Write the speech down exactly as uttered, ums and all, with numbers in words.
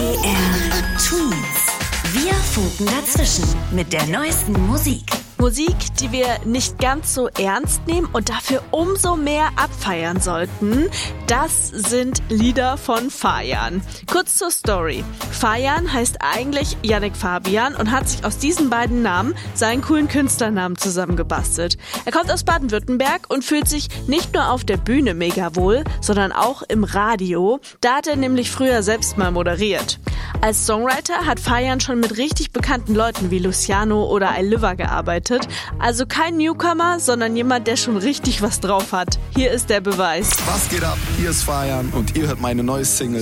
M D R Tweets. Wir funken dazwischen mit der neuesten Musik. Musik, die wir nicht ganz so ernst nehmen und dafür umso mehr abfeiern sollten, das sind Lieder von Fajan. Kurz zur Story. Fajan heißt eigentlich Yannick Fabian und hat sich aus diesen beiden Namen seinen coolen Künstlernamen zusammengebastelt. Er kommt aus Baden-Württemberg und fühlt sich nicht nur auf der Bühne mega wohl, sondern auch im Radio. Da hat er nämlich früher selbst mal moderiert. Als Songwriter hat Fajan schon mit richtig bekannten Leuten wie Luciano oder Ailiva gearbeitet. Also kein Newcomer, sondern jemand, der schon richtig was drauf hat. Hier ist der Beweis. Was geht ab? Hier ist Fajan und ihr hört meine neue Single